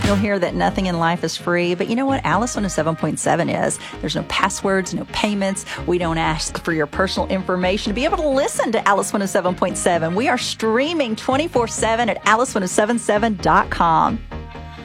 You'll hear that nothing in life is free, but you know what? Alice 107.7 is. There's no passwords, no payments. We don't ask for your personal information to be able to listen to Alice 107.7. We are streaming 24/7 at alice1077.com.